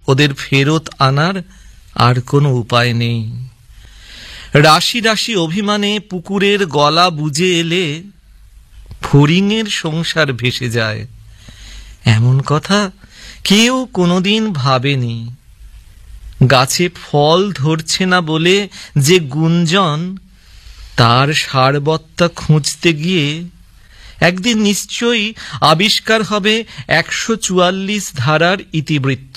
ওদের ফেরত আনার আর কোনো উপায় নেই। রাশি রাশি অভিমানে পুকুরের গলা বুজে এলে ফড়িংয়ের সংসার ভেসে যায়, এমন কথা কেউ কোনোদিন ভাবেনি। গাছে ফল ধরছে না বলে যে গুঞ্জন, তার সারবত্তা খুঁজতে গিয়ে একদিন নিশ্চয়ই আবিষ্কার হবে ১৪৪ ধারার ইতিবৃত্ত।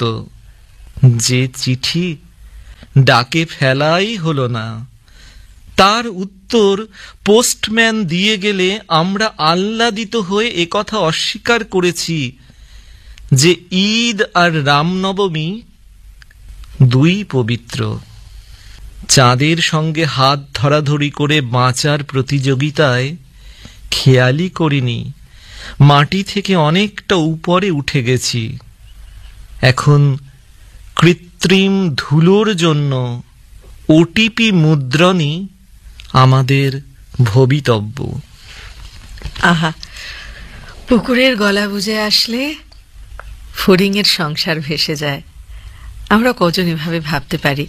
যে চিঠি ডাকে ফেলাই হলো না, তার উত্তর পোস্টম্যান দিয়ে গেলে আমরা আহ্লাদিত হয়ে একথা অস্বীকার করেছি যে ঈদ আর রামনবমী দুই পবিত্র। চাঁদের সঙ্গে হাত ধরাধরি করে বাঁচার প্রতিযোগিতায় খেয়ালই করিনি মাটি থেকে অনেকটা উপরে উঠে গেছি। এখন কৃত্রিম ধুলোর জন্য ওটিপি মুদ্রণই আমাদের ভবিতব্য। আহা, পুকুরের গলা বুঝে আসলে ফড়িংয়ের সংসার ভেসে যায়। আমরা কজন এভাবে ভাবতে পারি?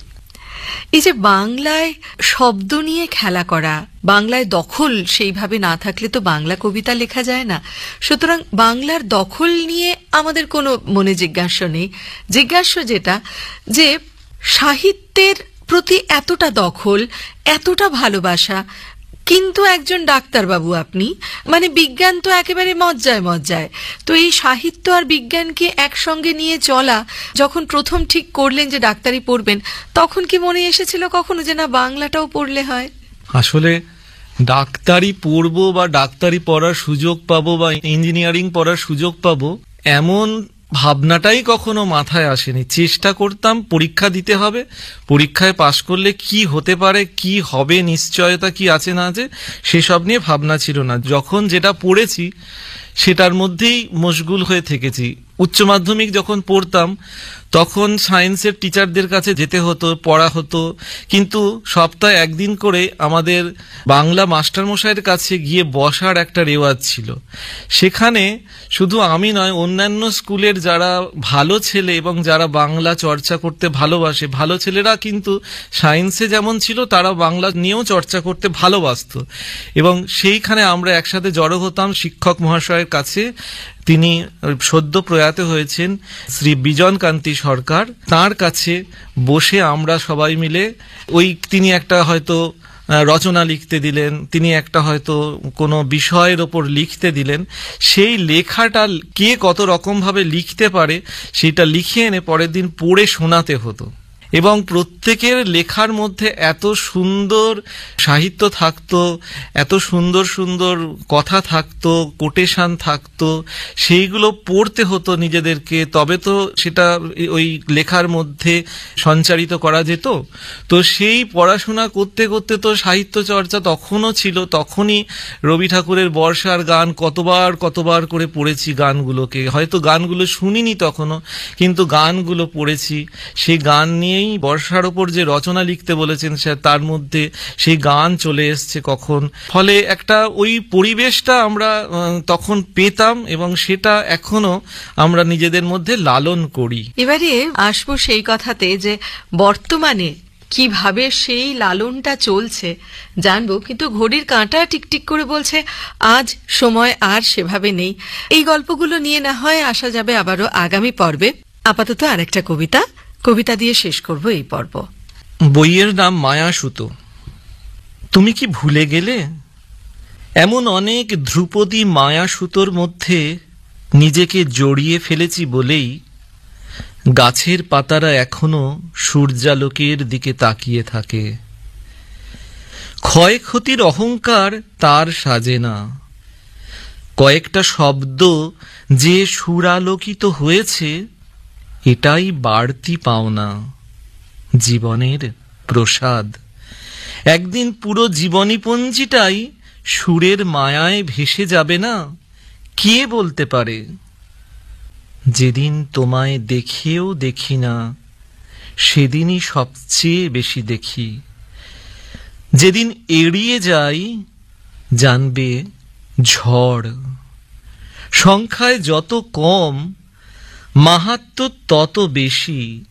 এই যে বাংলায় শব্দ নিয়ে খেলা করা, বাংলায় দখল সেইভাবে না থাকলে তো বাংলা কবিতা লেখা যায় না। সুতরাং বাংলার দখল নিয়ে আমাদের কোনো মনে জিজ্ঞাসা নেই। জিজ্ঞাসা যেটা, যে সাহিত্যের প্রতি এতটা দখল, এতটা ভালোবাসা, কিন্তু একজন ডাক্তারবাবু আপনি, মানে বিজ্ঞান তো একেবারে মজ্জায় মজ্জায়। তো এই সাহিত্য আর বিজ্ঞানকে একসঙ্গে নিয়ে চলা, যখন প্রথম ঠিক করলেন যে ডাক্তারি পড়বেন, তখন কি মনে এসেছিল কখনো যে না বাংলাটাও পড়লে হয়? আসলে ডাক্তারি পড়বো বা ডাক্তারি পড়ার সুযোগ পাবো বা ইঞ্জিনিয়ারিং পড়ার সুযোগ পাবো, এমন ভাবনাটাই কখনো মাথায় আসেনি। চেষ্টা করতাম, পরীক্ষা দিতে হবে, পরীক্ষায় পাশ করলে কি হতে পারে, কি হবে, নিশ্চয়তা কি আছে না আছে, সেসব নিয়ে ভাবনা ছিল না। যখন যেটা পড়েছি সেটার মধ্যেই মশগুল হয়ে থেকেছি। উচ্চ মাধ্যমিক যখন পড়তাম তখন সায়েন্সের টিচারদের কাছে যেতে হতো, পড়া হতো, কিন্তু সপ্তাহে একদিন করে আমাদের বাংলা মাস্টারমশাইয়ের কাছে গিয়ে বসার একটা রেওয়াজ ছিল। সেখানে শুধু আমি নয়, অন্যান্য স্কুলের যারা ভালো ছেলে এবং যারা বাংলা চর্চা করতে ভালোবাসে, ভালো ছেলেরা কিন্তু সায়েন্সে যেমন ছিল তারা বাংলা নিয়েও চর্চা করতে ভালোবাসত, এবং সেইখানে আমরা একসাথে জড়ো হতাম শিক্ষক মহাশয়ের কাছে। তিনি সদ্য প্রয়াত হয়েছেন শ্রী বিজন কান্তি সরকার, তার কাছে বসে আমরা সবাই মিলে তিনি একটা হয়তো রচনা লিখতে দিলেন, তিনি একটা হয়তো কোনো বিষয়ের ওপর লিখতে দিলেন, সেই লেখাটা কে কত রকমভাবে লিখতে পারে সেটা লিখে এনে পরের দিন পড়ে শোনাতে হতো। এবং প্রত্যেকের লেখার মধ্যে এত সুন্দর সাহিত্য থাকতো, এত সুন্দর সুন্দর কথা থাকতো, কোটেশন থাকতো, সেইগুলো পড়তে হতো নিজেদেরকে, তবে তো সেটা ওই লেখার মধ্যে সঞ্চারিত করা যেত। তো সেই পড়াশোনা করতে করতে তো সাহিত্য চর্চা তখনও ছিল, তখনই রবি ঠাকুরের বর্ষার গান কতবার করে পড়েছি গানগুলোকে। হয়তো গানগুলো শুনিনি তখনও, কিন্তু গানগুলো পড়েছি। সেই গান নিয়ে বর্ষার ওপর যে রচনা লিখতে বলেছেন তার মধ্যে সেই গান চলে এসছে কখন। ফলে একটা ওই পরিবেশটা আমরা তখন পেতাম এবং সেটা এখনো আমরা নিজেদের মধ্যে লালন করি। এবারে আসবো সেই কথাতে যে বর্তমানে কিভাবে সেই লালনটা চলছে জানবো, কিন্তু ঘড়ির কাঁটা টিকটিক করে বলছে আজ সময় আর সেভাবে নেই। এই গল্পগুলো নিয়ে না হয় আসা যাবে আবারও আগামী পর্বে। আপাতত আরেকটা কবিতা দিয়ে শেষ করব এই পর্ব। বইয়ের নাম মায়াসুতো। তুমি কি ভুলে গেলে এমন অনেক ধ্রুপদী মায়াসুতোর মধ্যে নিজেকে জড়িয়ে ফেলেছি বলেই গাছের পাতারা এখনো সূর্যালোকের দিকে তাকিয়ে থাকে। ক্ষয়ক্ষতির অহংকার তার সাজে না। কয়েকটা শব্দ যে সুরালোকিত হয়েছে এটাই বাড়তি পাওনা, জীবনের প্রসাদ। একদিন পুরো জীবনীপঞ্জিটাই সুরের মায়ায় ভেসে যাবে না? কে বলতে পারে? যেদিন তোমায় দেখেও দেখি না সেদিনই সবচেয়ে বেশি দেখি। যেদিন এড়িয়ে যাই জানবে ঝড়। সংখ্যায় যত কম মাহাত্ম্য তত বেশি।